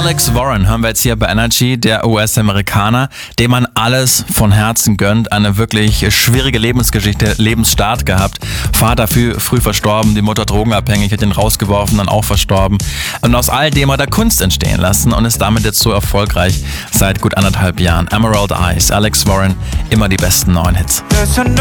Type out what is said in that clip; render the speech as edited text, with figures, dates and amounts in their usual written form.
Alex Warren hören wir jetzt hier bei Energy, der US-Amerikaner, dem man alles von Herzen gönnt. Eine wirklich schwierige Lebensgeschichte, Lebensstart gehabt. Vater früh verstorben, die Mutter drogenabhängig, hat ihn rausgeworfen, dann auch verstorben. Und aus all dem hat er Kunst entstehen lassen und ist damit jetzt so erfolgreich seit gut 1,5 Jahren. Emerald Eyes, Alex Warren, immer die besten neuen Hits.